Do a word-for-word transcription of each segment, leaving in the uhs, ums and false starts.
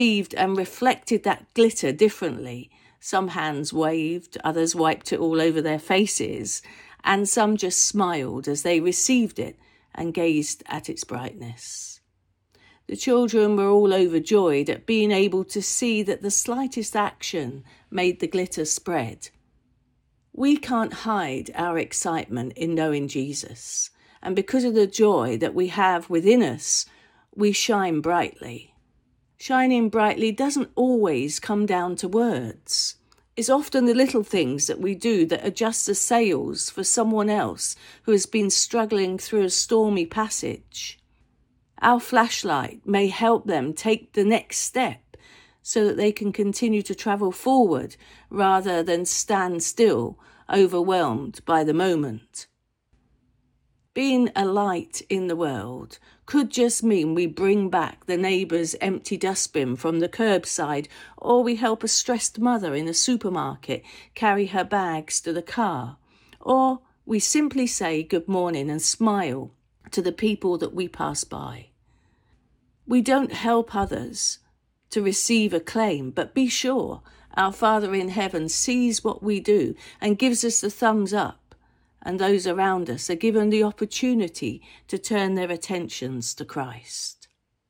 received and reflected that glitter differently. Some hands waved, others wiped it all over their faces, and some just smiled as they received it and gazed at its brightness. The children were all overjoyed at being able to see that the slightest action made the glitter spread. We can't hide our excitement in knowing Jesus, and because of the joy that we have within us, we shine brightly. Shining brightly doesn't always come down to words. It's often the little things that we do that adjust the sails for someone else who has been struggling through a stormy passage. Our flashlight may help them take the next step so that they can continue to travel forward rather than stand still, overwhelmed by the moment. Being a light in the world could just mean we bring back the neighbour's empty dustbin from the curbside, or we help a stressed mother in a supermarket carry her bags to the car, or we simply say good morning and smile to the people that we pass by. We don't help others to receive acclaim, but be sure our Father in heaven sees what we do and gives us the thumbs up, and those around us are given the opportunity to turn their attentions to Christ.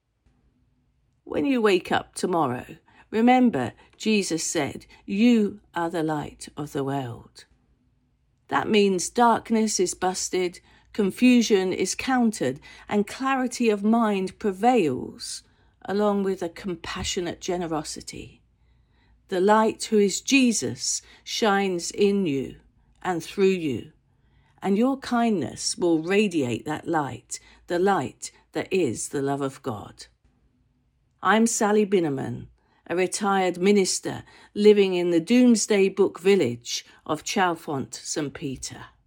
When you wake up tomorrow, remember Jesus said, "You are the light of the world." That means darkness is busted, confusion is countered, and clarity of mind prevails, along with a compassionate generosity. The light, who is Jesus, shines in you and through you, and your kindness will radiate that light, the light that is the love of God. I'm Sally Binneman, a retired minister living in the Domesday Book village of Chalfont, Saint Peter.